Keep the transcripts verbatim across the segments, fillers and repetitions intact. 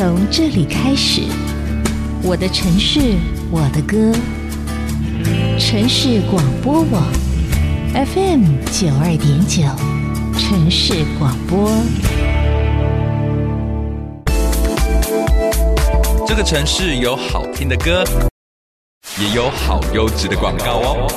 从这里开始，我的城市，我的歌。城市广播网 F M 九二点九，城市广播。 这个城市有好听的歌，也有好优质的广告哦。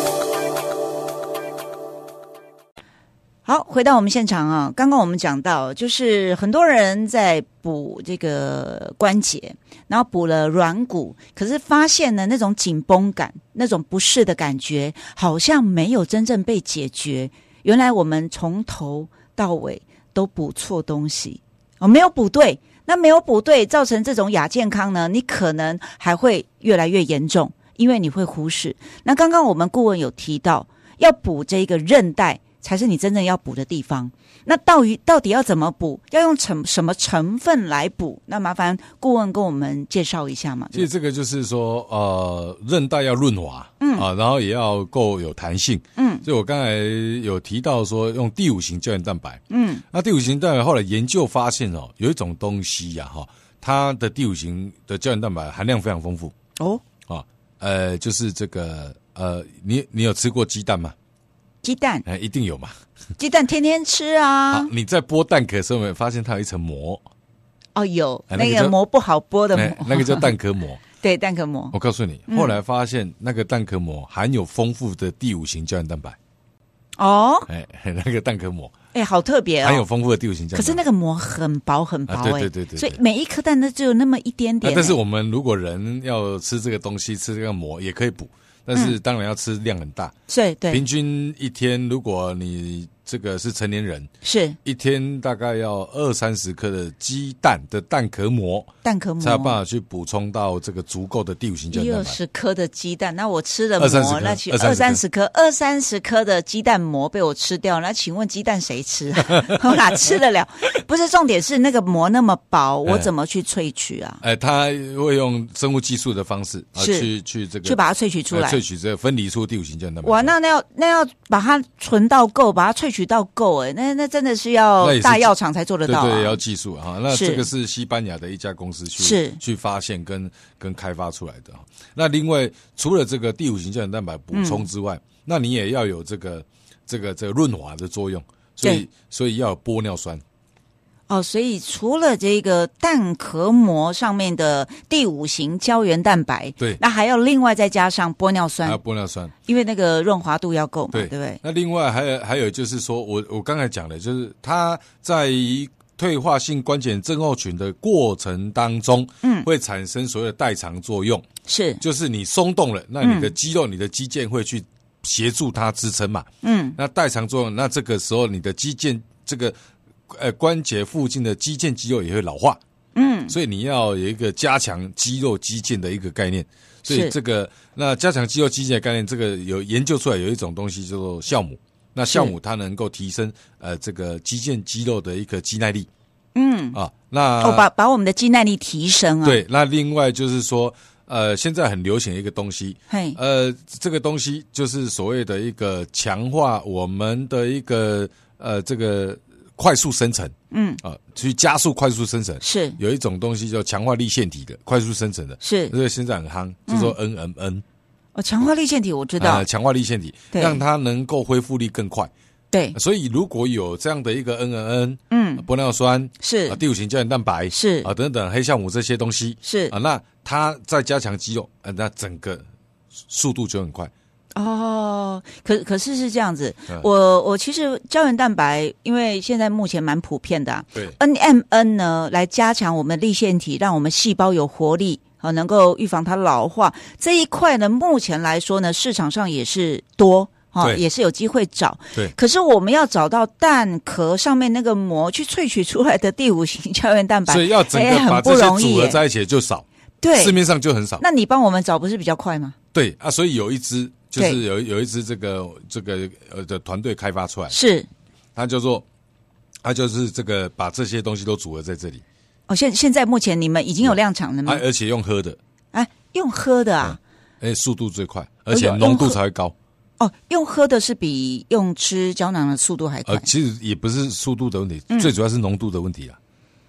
好，回到我们现场啊，刚刚我们讲到，就是很多人在补这个关节，然后补了软骨，可是发现呢，那种紧绷感、那种不适的感觉，好像没有真正被解决。原来我们从头到尾都补错东西，哦，没有补对。那没有补对，造成这种亚健康呢，你可能还会越来越严重，因为你会忽视。那刚刚我们顾问有提到，要补这个韧带才是你真正要补的地方。那到底到底要怎么补？要用成什么成分来补？那麻烦顾问跟我们介绍一下嘛。 其实这个就是说，呃，韧带要润滑，嗯啊，然后也要够有弹性，嗯。所以我刚才有提到说，用第五型胶原蛋白，嗯，那第五型蛋白后来研究发现哦，有一种东西呀、啊，哈，它的第五型的胶原蛋白含量非常丰富哦，啊，呃，就是这个呃，你你有吃过鸡蛋吗？ 鸡蛋， 哎，一定有嘛。 鸡蛋天天吃啊。 好，你在剥蛋壳的时候有没有发现它有一层膜？ 哦，有， 哎、 那个膜不好剥的膜， 哎、那个叫蛋壳膜。 对，蛋壳膜。 我告诉你，后来发现那个蛋壳膜含有丰富的第五型胶原蛋白。 哦， 哎，那个蛋壳膜， 哎，好特别哦， 含有丰富的第五型胶原蛋白。 可是那个膜很薄很薄、欸，哎、啊， 对对对 对, 对， 所以每一颗蛋都只有那么一点点、欸啊。 但是我们如果人要吃这个东西，吃这个膜也可以补。但是当然要吃量很大， 对、嗯、对， 平均一天，如果你这个是成年人， 是一天大概要二三十颗的鸡蛋的蛋壳膜， 蛋壳膜才有办法去补充到这个足够的第五型胶原蛋白。 一二十颗的鸡蛋，那我吃了膜，那去二三十颗，二三十颗的鸡蛋膜被我吃掉，那请问鸡蛋谁吃啊？我哪吃得了？不是，重点是那个膜那么薄，我怎么去萃取啊？ 哎，他会用生物技术的方式啊，去去这个去把它萃取出来， 萃取这个分离出第五型胶原蛋白。 哇，那那要那要把它存到够，把它萃取到够，哎，那那真的是要大药厂才做得到、啊， 对对，要技术啊。那这个是西班牙的一家公司去是去发现跟跟开发出来的。那另外，除了这个第五型胶原蛋白补充之外，嗯、那你也要有这个这个这个润滑的作用，所以所以要有玻尿酸。 哦，所以除了这个蛋壳膜上面的第五型胶原蛋白， 对， 那还要另外再加上玻尿酸， 还有玻尿酸， 因为那个润滑度要够嘛，对， 对不对？ 那另外还有还有就是说，我我刚才讲的，就是它在退化性关节症候群的过程当中，嗯，会产生所谓的代偿作用， 是， 就是你松动了，那你的肌肉、嗯、你的肌腱会去协助它支撑嘛，嗯，那代偿作用，那这个时候你的肌腱这个。呃，关节附近的肌腱肌肉也会老化，嗯，所以你要有一个加强肌肉肌腱的一个概念。所以这个那加强肌肉肌腱的概念，这个有研究出来有一种东西叫做酵母。那酵母它能够提升呃这个肌腱肌肉的一个肌耐力，嗯啊，那哦把把我们的肌耐力提升啊。 对，那另外就是说，呃，现在很流行的一个东西，嘿，呃，这个东西就是所谓的一个强化我们的一个呃这个。快速生成，嗯啊，去加速快速生成是有一种东西叫强化粒线体的快速生成的， 是这个现在很夯，叫做 N M N。 哦，强化粒线体我知道， 呃，强化粒线体让它能够恢复力更快。 对， 所以如果有这样的一个 N M N， 嗯，玻尿酸是啊，第五型胶原蛋白是啊，等等黑酵母这些东西是啊，那它再加强肌肉，呃，那整个速度就很快。 哦，可可是是这样子，嗯、我我其实胶原蛋白，因为现在目前蛮普遍的、啊， 对 ，N M N 呢来加强我们的粒线体，让我们细胞有活力，好能够预防它老化这一块呢，目前来说呢，市场上也是多。哦，也是有机会找， 对。 可是我们要找到蛋壳上面那个膜去萃取出来的第五型胶原蛋白， 所以要整个把这些组合在一起就少， 对， 市面上就很少。 那你帮我们找不是比较快吗？ 对啊，所以有一支就是有有一支这个这个呃的团队开发出来， 是， 它叫做它就是这个把这些东西都组合在这里。 哦，现现在目前你们已经有量产了吗？ 啊、而且用喝的， 哎，用喝的啊， 哎、嗯，速度最快，而且浓度才会高。 哦，用喝的是比用吃胶囊的速度还快。 呃，其实也不是速度的问题，嗯、最主要是浓度的问题啊。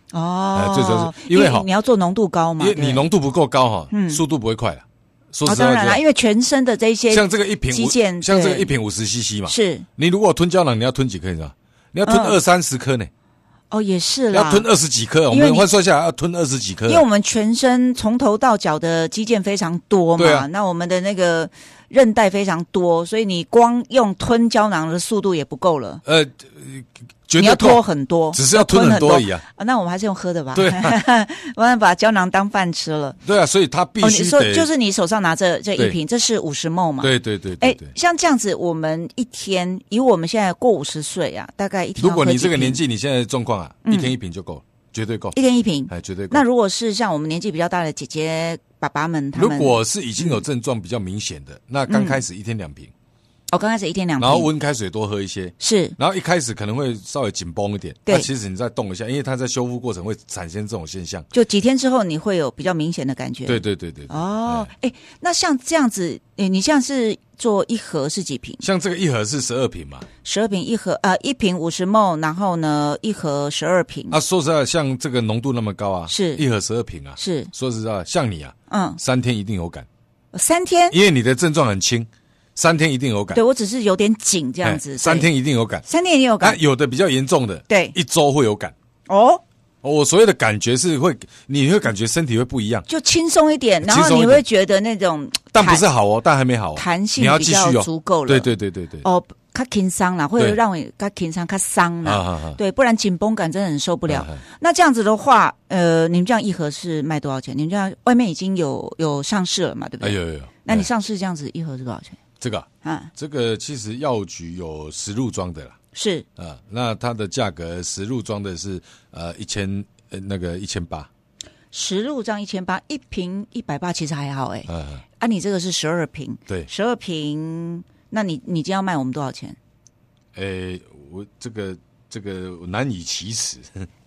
哦， 呃、最主要是因为哈， 你要做浓度高嘛， 因为你浓度不够高哈，嗯，速度不会快了。说实话、 哦，当然啦，因为全身的这些像这个一瓶肌腱， 像这个一瓶五十 C C 嘛， 是你如果吞胶囊，你要吞几颗？你知道？你要吞二三十颗呢。 哦，也是啦， 要吞二十几颗，我们换算下来要吞二十几颗。 因为我们全身从头到脚的肌腱非常多嘛， 啊、 那我们的那个韧带非常多，所以你光用吞胶囊的速度也不够了。 呃，绝对你要拖很多， 只是要吞很多而已啊。 啊，那我们还是用喝的吧。 对、啊， 我们把胶囊当饭吃了。 对啊，所以他必须得、哦、 你说就是你手上拿着这一瓶，这是五十 ml 嘛？ 对对对对对。 哎，像这样子，我们一天以我们现在过五十岁啊，大概一天要喝几瓶。 如果你这个年纪，你现在的状况啊，嗯、一天一瓶就够了，绝对够。 一天一瓶， 哎，绝对够。 那如果是像我们年纪比较大的姐姐、爸爸们，他们如果是已经有症状比较明显的，嗯、那刚开始一天两瓶。 哦，刚开始一天两瓶， 然后温开水多喝一些， 是。 然后一开始可能会稍微紧绷一点， 对。 那其实你再动一下，因为它在修复过程会产生这种现象。 就几天之后，你会有比较明显的感觉。 对对对对。 哦，哎，那像这样子，哎，你像是做一盒是几瓶？ 像这个一盒是十二瓶嘛？ 十二瓶一盒，呃，一瓶五十 ml， 然后呢，一盒十二瓶。 啊，说实在，像这个浓度那么高啊， 是一盒十二瓶啊， 是。 说实在，像你啊， 嗯， 三天一定有感。 三天？ 因为你的症状很轻。三天一定有感， 对我只是有点紧这样子。 三天一定有感， 三天一定有感。 啊、有的比较严重的， 对， 一周会有感。 哦， 我所谓的感觉是会，你会感觉身体会不一样， 就轻松一点，然后你会觉得那种， 但不是好哦，但还没好、哦， 弹性比较足够了。 对对对对对。 哦，较轻松啦，会让我较轻松、较伤啦。啊啊对，不然紧绷感真的很受不了。啊啊那这样子的话，呃，你们这样一盒是卖多少钱？你们这样外面已经有有上市了嘛？对不对？ 哎、有有有。 那你上市这样子一盒是多少钱？ 这个啊，这个其实药局有十入装的啦， 是啊，那它的价格十入装的是呃一千呃那个一千八， 十入装一千八，一瓶一百八，其实还好哎、欸。 啊， 啊，你这个是十二瓶， 对， 十二瓶，那你你今天要卖我们多少钱？ 诶，我这个这个难以启齿，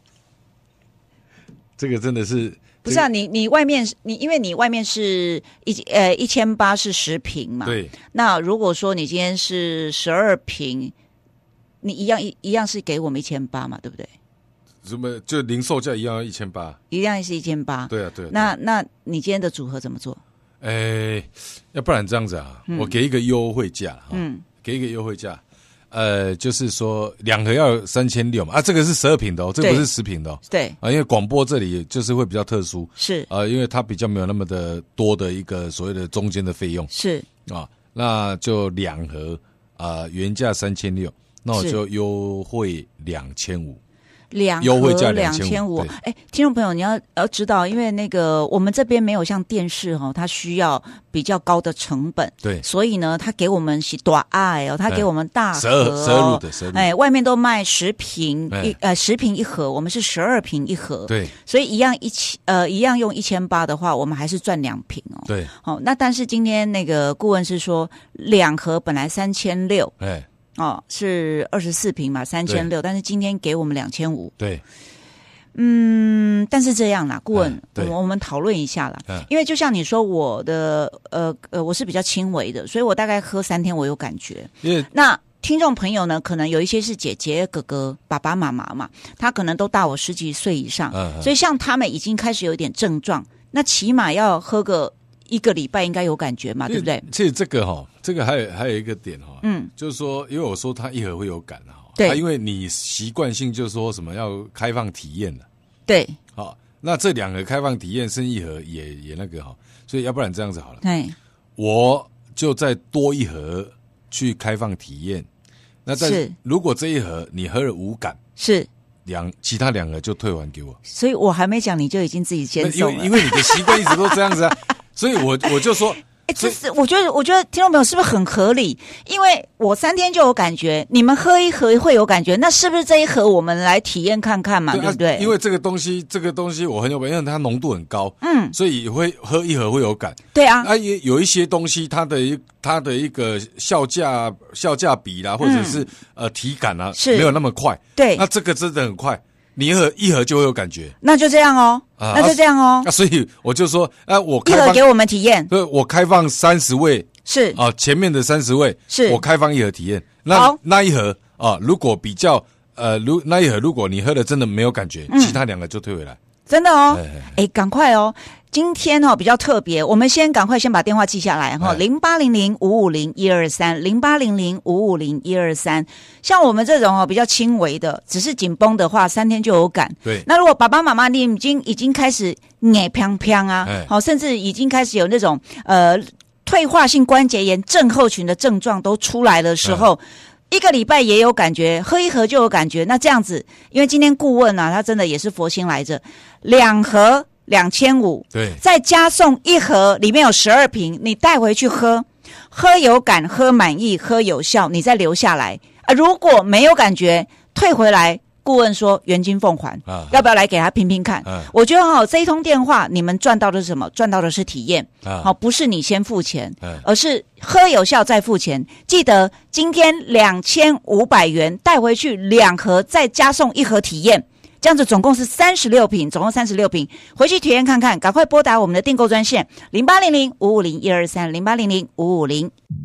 这个真的是。 不是啊，你你外面你因为你外面是一呃一千八是十瓶嘛， 对。 那如果说你今天是十二瓶，你一样一一样是给我们一千八嘛，对不对？ 什么就零售价一样一千八， 一样是一千八。 对啊，对啊。 那那你今天的组合怎么做？ 诶，要不然这样子啊，嗯、我给一个优惠价哈，嗯，给一个优惠价。呃，就是说两盒要三千六嘛，啊，这个是十二瓶的哦，这个不是十瓶的哦， 对啊，因为广播这里就是会比较特殊， 是啊、呃，因为它比较没有那么的多的一个所谓的中间的费用， 是啊，那就两盒啊、呃，原价三千六，那我就优惠两千五。 两优惠价两千五，哎，听众朋友，你要要知道，因为那个我们这边没有像电视哈、哦，它需要比较高的成本， 对， 所以呢，它给我们是大爱哦，它给我们大盒、哦， 十二入的，十二入， 哎，外面都卖十瓶一呃十瓶一盒，我们是十二瓶一盒， 对， 所以一样一千呃一样用一千八的话，我们还是赚两瓶哦， 对， 好、哦，那但是今天那个顾问是说两盒本来三千六， 哎。 哦，是二十四瓶嘛，三千六，但是今天给我们两千五。 对， 嗯，但是这样啦，顾问， 嗯、 我们我们讨论一下啦、 嗯， 因为就像你说，我的呃呃，我是比较轻微的，所以我大概喝三天，我有感觉。 因为那听众朋友呢，可能有一些是姐姐、哥哥、爸爸妈妈嘛，他可能都大我十几岁以上， 嗯嗯、 所以像他们已经开始有点症状，那起码要喝个一个礼拜，应该有感觉嘛，对不对？ 其实这个哈、哦。这个还有还有一个点哈、哦，嗯，就是说，因为我说它一盒会有感哈、哦， 对、 啊，因为你习惯性就是说什么要开放体验的， 对， 好、哦，那这两个开放体验剩一盒也也那个哈、哦，所以要不然这样子好了， 对， 我就再多一盒去开放体验，那在如果这一盒你喝了无感， 是两其他两盒就退还给我， 所以我还没讲你就已经自己先送了， 因为因为你的习惯一直都这样子啊，所以我我就说。 哎，这是我觉得，我觉得听众朋友是不是很合理？因为我三天就有感觉，你们喝一盒会有感觉，那是不是这一盒我们来体验看看嘛？对, 对不对、 啊？因为这个东西，这个东西我很有感，因为它浓度很高，嗯，所以会喝一盒会有感。 对啊， 啊，也有一些东西，它的一它的一个效价效价比啦，或者是、嗯、呃体感啊，是没有那么快。 对， 那这个真的很快。你一盒一盒就会有感觉， 那就这样哦，啊、那就这样哦。 那、啊、所以我就说，哎、啊，我一盒给我们体验， 对，我开放三十位， 是啊，前面的三十位， 是我开放一盒体验。那那一盒啊，如果比较呃，如那一盒如果你喝了真的没有感觉，嗯、其他两个就退回来。 真的哦，哎，赶快哦！今天哦比较特别，我们先赶快先把电话记下来哈，零八零零五五零一二三，零八零零五五零一二三。像我们这种哦比较轻微的，只是紧绷的话，三天就有感。 对。 那如果爸爸妈妈你已经已经开始眼飘飘啊，好，甚至已经开始有那种呃退化性关节炎症候群的症状都出来的时候。一个礼拜也有感觉，喝一盒就有感觉。那这样子，因为今天顾问啊，他真的也是佛心来着，两盒两千五， 对， 再加送一盒，里面有十二瓶，你带回去喝，喝有感，喝满意，喝有效，你再留下来啊。如果没有感觉，退回来。顾问说原金奉还、啊、要不要来给他评评看、啊、我觉得哈、哦、这一通电话你们赚到的是什么？赚到的是体验、啊哦、不是你先付钱、啊、而是喝有效再付钱。记得今天两千五百元带回去两盒，再加送一盒体验，这样子总共是三十六瓶，总共三十六瓶，回去体验看看。赶快拨打我们的订购专线零八零零五五零一二三零八零零五五零。